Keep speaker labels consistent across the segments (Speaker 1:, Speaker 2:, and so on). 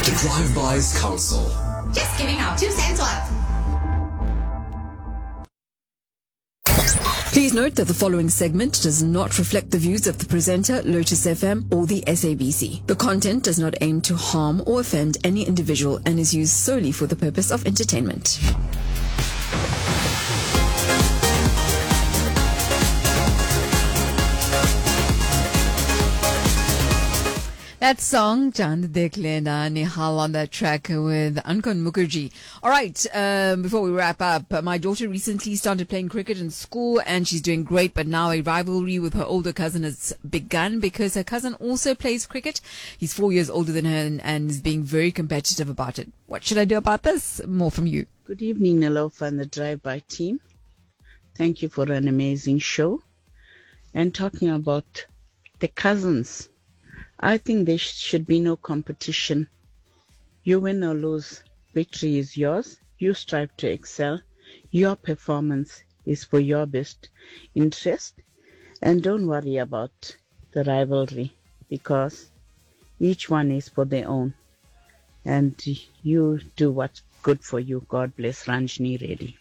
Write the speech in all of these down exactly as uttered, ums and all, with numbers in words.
Speaker 1: The Drive-Bys Council.
Speaker 2: Just giving out two cents worth.
Speaker 3: Please note that the following segment does not reflect the views of the presenter, Lotus F M, or the S A B C. The content does not aim to harm or offend any individual and is used solely for the purpose of entertainment. That song, Chand Dekh Lena, Nihal on that track with Ankon Mukherjee. All right, um, before we wrap up, uh, my daughter recently started playing cricket in school and she's doing great, but now a rivalry with her older cousin has begun because her cousin also plays cricket. He's four years older than her and, and is being very competitive about it. What should I do about this? More from you.
Speaker 4: Good evening, Nilofa and the Drive-By team. Thank you for an amazing show. And talking about the cousins, I think there should be no competition. You win or lose, victory is yours. You strive to excel. Your performance is for your best interest. And don't worry about the rivalry because each one is for their own. And you do what's good for you. God bless. Ranjini Reddy.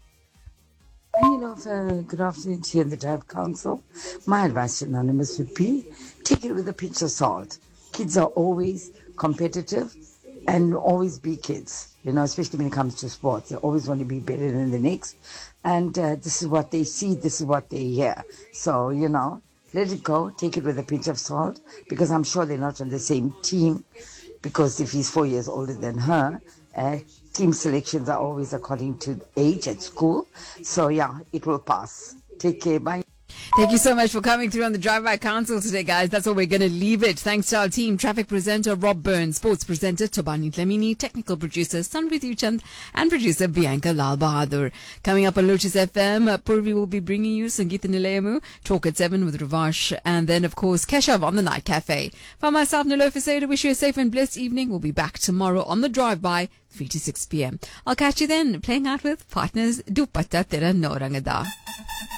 Speaker 5: You know, uh, good afternoon to you in the Drive Council. My advice to Anonymous would be, take it with a pinch of salt. Kids are always competitive and always be kids, you know, especially when it comes to sports. They always want to be better than the next. And uh, this is what they see, this is what they hear. So, you know, let it go, take it with a pinch of salt, because I'm sure they're not on the same team, because if he's four years older than her, uh, team selections are always according to age at school. So, yeah, it will pass. Take care. Bye.
Speaker 3: Thank you so much for coming through on the Drive-By Council today, guys. That's where we're going to leave it. Thanks to our team, traffic presenter Rob Burns, sports presenter Tobani Tlamini, technical producer Sanvit Uchand, and producer Bianca Lal Bahadur. Coming up on Lotus F M, uh, Purvi will be bringing you Sangeeta Nilayemu, Talk at seven with Ravash, and then, of course, Keshav on the Night Cafe. For myself, Nilofa Sayed, wish you a safe and blessed evening. We'll be back tomorrow on the Drive-By, three to six p.m. I'll catch you then, playing out with partners Dupatta Tera No Rangada.